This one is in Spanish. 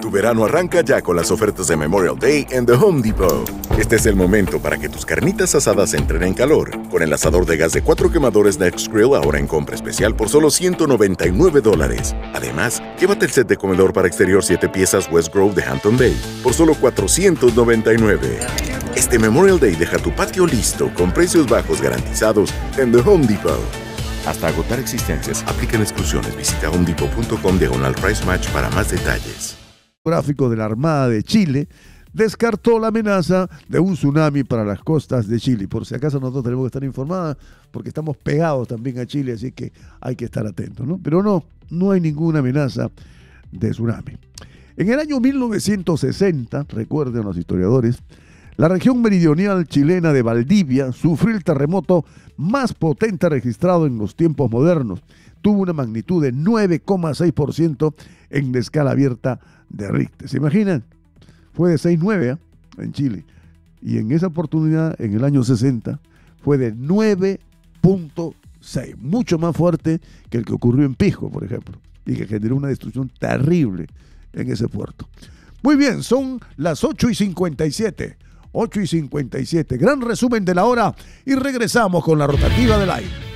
Tu verano arranca ya con las ofertas de Memorial Day en The Home Depot. Este es el momento para que tus carnitas asadas entren en calor. Con el asador de gas de 4 quemadores Next Grill ahora en compra especial por solo $199. Además, llévate el set de comedor para exterior 7 piezas West Grove de Hampton Bay por solo $499. Este Memorial Day deja tu patio listo con precios bajos garantizados en The Home Depot. Hasta agotar existencias, aplican exclusiones. Visita homedepot.com/price match para más detalles. Gráfico de la Armada de Chile descartó la amenaza de un tsunami para las costas de Chile. Por si acaso nosotros tenemos que estar informados porque estamos pegados también a Chile, así que hay que estar atentos, ¿no? Pero no hay ninguna amenaza de tsunami. En el año 1960, recuerden los historiadores, la región meridional chilena de Valdivia sufrió el terremoto más potente registrado en los tiempos modernos. Tuvo una magnitud de 9,6% en la escala abierta de Richter. ¿Se imaginan? Fue de 6,9 en Chile. Y en esa oportunidad, en el año 60, fue de 9,6. Mucho más fuerte que el que ocurrió en Pisco, por ejemplo. Y que generó una destrucción terrible en ese puerto. Muy bien, son las 8:57. 8:57. Gran resumen de la hora y regresamos con la rotativa del aire.